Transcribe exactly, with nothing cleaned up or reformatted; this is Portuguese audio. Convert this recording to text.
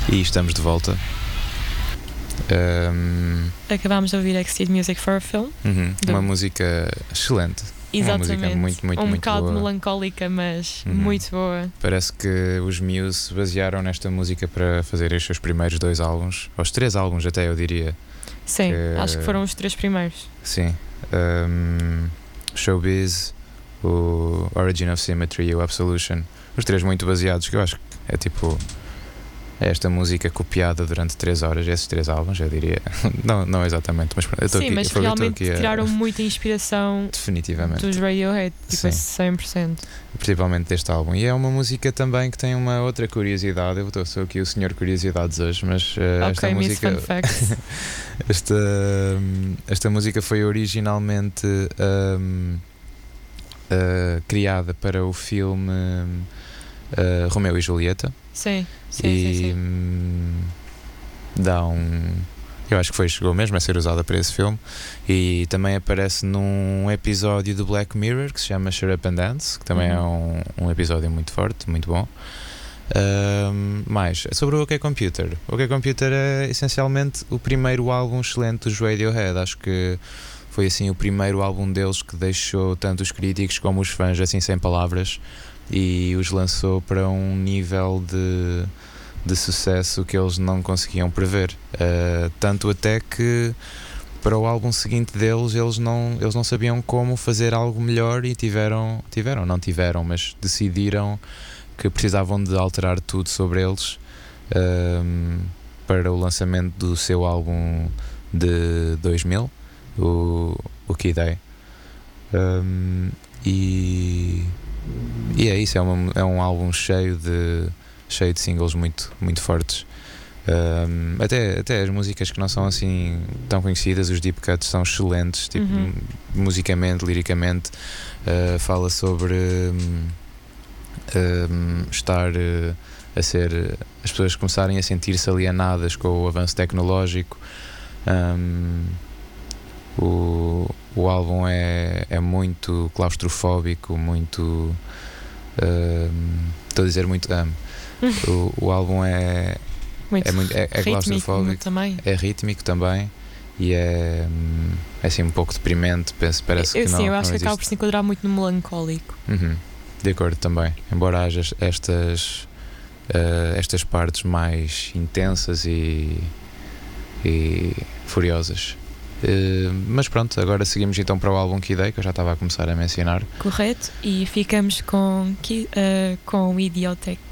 E estamos de volta. Um, Acabámos de ouvir Exceed Music for a Film. Uhum, Do... uma música excelente. Exatamente. Uma música muito, muito, um muito bocado boa. melancólica, mas Uhum. muito boa. Parece que os Muse se basearam nesta música para fazer os seus primeiros dois álbuns, os três álbuns até, eu diria. Sim, que... acho que foram os três primeiros. Sim. Um, Showbiz, o Origin of Symmetry e o Absolution. Os três muito baseados, que eu acho que é tipo... esta música copiada durante três horas, esses três álbuns, eu diria. Não, não exatamente, mas eu estou Sim, aqui, mas eu realmente aqui a... tiraram muita inspiração definitivamente dos Radiohead, tipo a cem por cento. Principalmente deste álbum. E é uma música também que tem uma outra curiosidade. Eu estou sou aqui o senhor curiosidades hoje, mas uh, Ok, esta Miss música Fun Facts. esta, esta música foi originalmente um, uh, criada para o filme uh, Romeu e Julieta. Sim, sim, e sim, sim. Hum, dá um... eu acho que foi, chegou mesmo a ser usada para esse filme. E também aparece num episódio do Black Mirror que se chama Shut Up and Dance, que também Uhum. é um, um episódio muito forte, muito bom. Um, mais, sobre o OK Computer. O OK Computer é essencialmente o primeiro álbum excelente dos Radiohead. Acho que foi assim o primeiro álbum deles que deixou tanto os críticos como os fãs assim sem palavras e os lançou para um nível de, de sucesso que eles não conseguiam prever. Uh, tanto até que para o álbum seguinte deles eles não, eles não sabiam como fazer algo melhor e tiveram, tiveram, não tiveram, mas decidiram que precisavam de alterar tudo sobre eles um, para o lançamento do seu álbum de dois mil, o, o Key Day. Um, e, e é isso, é, uma, é um álbum cheio de, cheio de singles muito, muito fortes. Um, até, até as músicas que não são assim tão conhecidas, os deep cuts são excelentes, tipo, Uhum. musicamente, liricamente. Uh, fala sobre um, um, estar uh, a ser, as pessoas começarem a sentir-se alienadas com o avanço tecnológico. Um, o, o álbum é, é muito claustrofóbico, muito um, estou a dizer muito um, o, o álbum é Muito é, muito, é, é rítmico claustrofóbico também. é rítmico também e é, é assim um pouco deprimente, penso, parece eu, que sim, não, eu acho não que acaba por existe. se enquadrar muito no melancólico. Uhum. De acordo também, embora haja estas uh, estas partes mais intensas e, e furiosas. Uh, mas pronto, agora seguimos então para o álbum Key Day, que eu já estava a começar a mencionar. Correto, e ficamos com, uh, com o Idioteque.